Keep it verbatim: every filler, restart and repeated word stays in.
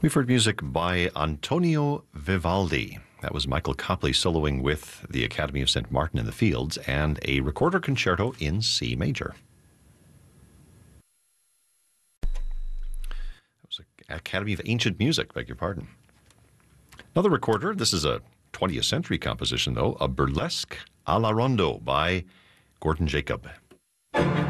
We've heard music by Antonio Vivaldi. That was Michael Copley soloing with the Academy of Saint Martin in the Fields and a recorder concerto in C major. That was the Academy of Ancient Music, beg your pardon. Another recorder, this is a twentieth century composition though, a burlesque a la rondo by Gordon Jacob.